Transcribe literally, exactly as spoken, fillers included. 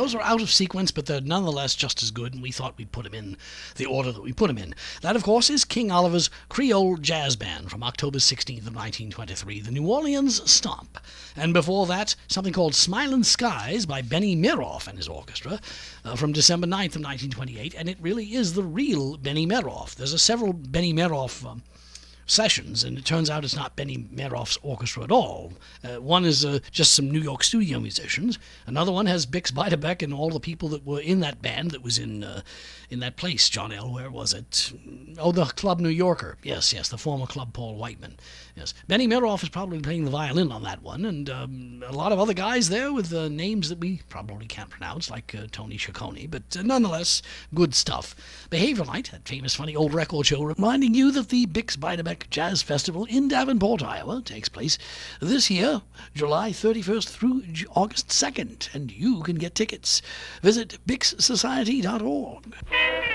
those are out of sequence, but they're nonetheless just as good, and we thought we'd put them in the order that we put them in. That, of course, is King Oliver's Creole Jazz Band from October sixteenth of nineteen twenty-three, the New Orleans Stomp. And before that, something called Smilin' Skies by Benny Meroff and his orchestra uh, from December ninth of nineteen twenty-eight, and it really is the real Benny Meroff. There's a several Benny Meroff um, sessions, and it turns out it's not Benny Meroff's orchestra at all. Uh, one is uh, just some New York studio musicians. Another one has Bix Beiderbecke and all the people that were in that band that was in uh, in that place, John L., where was it? Oh, the Club New Yorker. Yes, yes, the former Club Paul Whiteman. Yes, Benny Meroff is probably playing the violin on that one, and um, a lot of other guys there with uh, names that we probably can't pronounce, like uh, Tony Ciccone, but uh, nonetheless, good stuff. Behavior Night, that famous funny old record show, reminding you that the Bix Beiderbecke Jazz Festival in Davenport, Iowa, takes place this year, July thirty-first through August second, and you can get tickets. Visit bix society dot org.